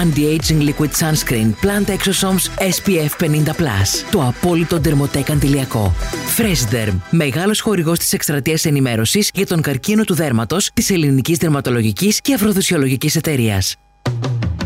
Anti-Aging Liquid Sunscreen Plant Exosomes SPF 50+. Το απόλυτο ντερμοτέκ αντιλιακό. Freshderm, μεγάλος χορηγός της εκστρατείας ενημέρωσης για τον καρκίνο του δέρματος της Ελληνικής Δερματολογικής και Αφροδισιολογικής Εταιρείας.